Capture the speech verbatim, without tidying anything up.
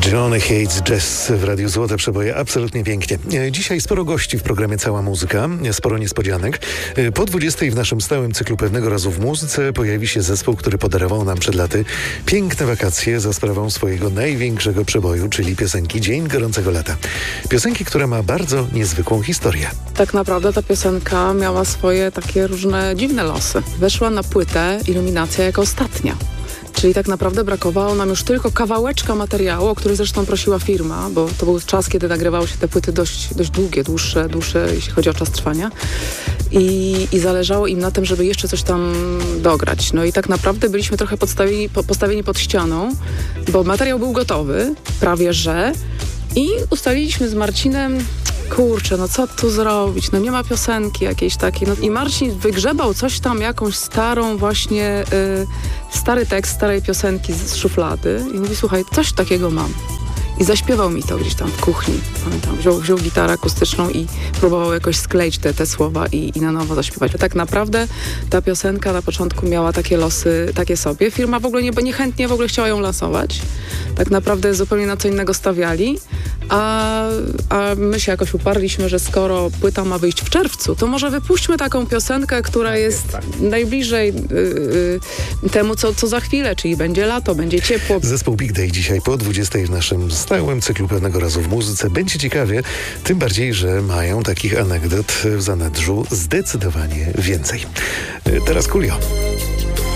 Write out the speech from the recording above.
Johnny Hates Jazz w Radiu Złote Przeboje. Absolutnie pięknie. Dzisiaj sporo gości w programie Cała Muzyka, sporo niespodzianek. Po dwudziestej w naszym stałym cyklu Pewnego Razu w Muzyce pojawi się zespół, który podarował nam przed laty piękne wakacje za sprawą swojego największego przeboju, czyli piosenki Dzień Gorącego Lata. Piosenki, która ma bardzo niezwykłą historię. Tak naprawdę ta piosenka miała swoje takie różne dziwne losy. Weszła na płytę Iluminacja jako ostatnia. Czyli tak naprawdę brakowało nam już tylko kawałeczka materiału, o który zresztą prosiła firma, bo to był czas, kiedy nagrywały się te płyty dość, dość długie, dłuższe, dłuższe, jeśli chodzi o czas trwania. I, I zależało im na tym, żeby jeszcze coś tam dograć. No i tak naprawdę byliśmy trochę podstawieni, po, postawieni pod ścianą, bo materiał był gotowy, prawie że. I ustaliliśmy z Marcinem, kurczę, no co tu zrobić? No nie ma piosenki jakiejś takiej. No i Marcin wygrzebał coś tam, jakąś starą właśnie, y, stary tekst starej piosenki z szuflady i mówi, słuchaj, coś takiego mam. I zaśpiewał mi to gdzieś tam w kuchni. Pamiętam, wziął, wziął gitarę akustyczną i próbował jakoś skleić te, te słowa i, i na nowo zaśpiewać. Tak naprawdę ta piosenka na początku miała takie losy, takie sobie. Firma w ogóle nie, niechętnie w ogóle chciała ją lansować. Tak naprawdę zupełnie na co innego stawiali. A, a my się jakoś uparliśmy, że skoro płyta ma wyjść w czerwcu, to może wypuśćmy taką piosenkę, która tak, jest tak. najbliżej y, y, temu, co, co za chwilę, czyli będzie lato, będzie ciepło. Zespół Big Day dzisiaj po dwudziestej w naszym stałym cyklu Pewnego Razu w Muzyce. Będzie ciekawie, tym bardziej, że mają takich anegdot w zanadrzu zdecydowanie więcej. Teraz Coolio.